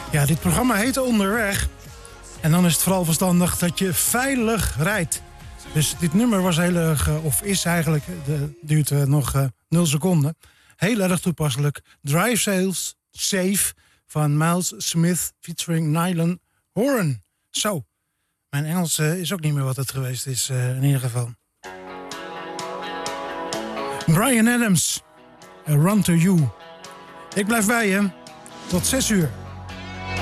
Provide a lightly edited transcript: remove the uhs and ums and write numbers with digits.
Ja, dit programma heet Onderweg. En dan is het vooral verstandig dat je veilig rijdt. Dus dit nummer was heel erg, of is eigenlijk, duurt nog 0 seconden. Heel erg toepasselijk. Drive Sales Safe van Miles Smith featuring Nylon Horan. Zo, mijn Engels is ook niet meer wat het geweest is in ieder geval. Bryan Adams, Run to You. Ik blijf bij je tot 6 uur.